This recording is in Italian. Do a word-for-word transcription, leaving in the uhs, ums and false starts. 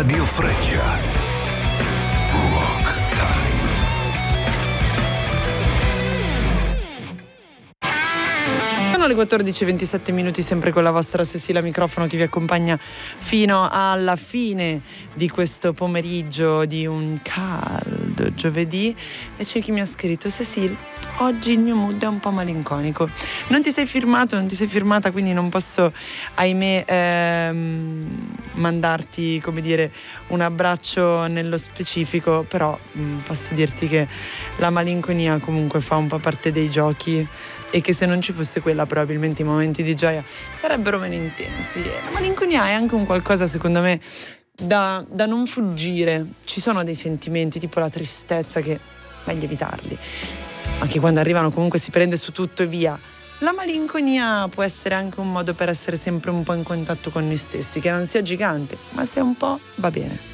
Radio Freccia. Rock Time. Sono le quattordici e ventisette minuti, sempre con la vostra Cecilia microfono che vi accompagna fino alla fine di questo pomeriggio di un caldo giovedì. E c'è chi mi ha scritto: Cecil, oggi il mio mood è un po' malinconico. Non ti sei firmato, non ti sei firmata, quindi non posso, ahimè, ehm, mandarti, come dire, un abbraccio nello specifico, però mh, posso dirti che la malinconia comunque fa un po' parte dei giochi e che se non ci fosse quella probabilmente i momenti di gioia sarebbero meno intensi. La malinconia è anche un qualcosa, secondo me, da, da non fuggire. Ci sono dei sentimenti tipo la tristezza che è meglio evitarli, anche quando arrivano comunque si prende su tutto e via. La malinconia può essere anche un modo per essere sempre un po' in contatto con noi stessi, che non sia gigante, ma se un po' va bene.